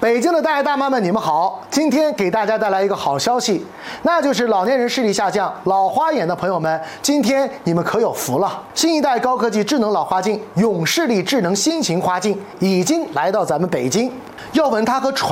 北京的大爷大妈们，你们好！今天给大家带来一个好消息，那就是老年人视力下降、老花眼的朋友们，今天你们可有福了！新一代高科技智能老花镜——永视力智能新型花镜已经来到咱们北京。要闻它和传